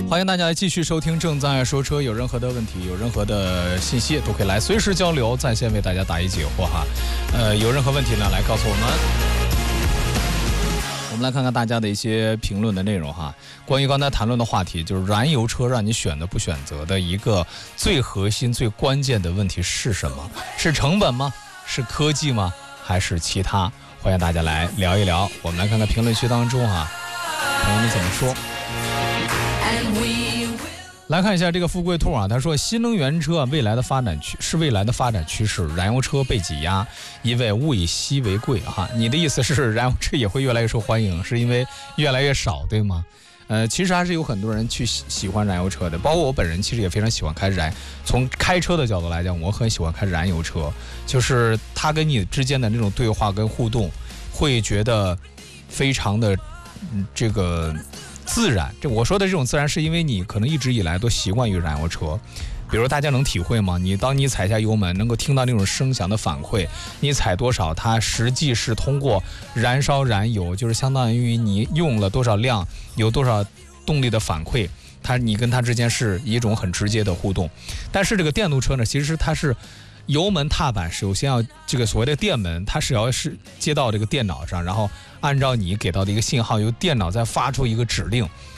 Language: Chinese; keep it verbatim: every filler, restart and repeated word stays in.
欢迎大家继续收听正在说车，有任何的问题，有任何的信息都可以来随时交流，在线为大家答疑解惑哈。呃，有任何问题呢，来告诉我们。我们来看看大家的一些评论的内容哈。关于刚才谈论的话题，就是燃油车让你选的不选择的一个最核心、最关键的问题是什么？是成本吗？是科技吗？还是其他？欢迎大家来聊一聊。我们来看看评论区当中哈，朋友们怎么说。来看一下这个富贵兔啊，他说新能源车未来的发展趋是未来的发展趋势，燃油车被挤压，因为物以稀为贵哈。你的意思是燃油车也会越来越受欢迎，是因为越来越少，对吗？呃，其实还是有很多人去喜欢燃油车的，包括我本人其实也非常喜欢开燃。从开车的角度来讲，我很喜欢开燃油车，就是它跟你之间的那种对话跟互动，会觉得非常的、嗯、这个。自然，这我说的这种自然是因为你可能一直以来都习惯于燃油车，比如大家能体会吗？你当你踩下油门能够听到那种声响的反馈，你踩多少它实际是通过燃烧燃油，就是相当于你用了多少量，有多少动力的反馈，它你跟它之间是一种很直接的互动。但是这个电动车呢，其实它是油门踏板首先要这个所谓的电门，它是要是接到这个电脑上，然后按照你给到的一个信号，由电脑再发出一个指令，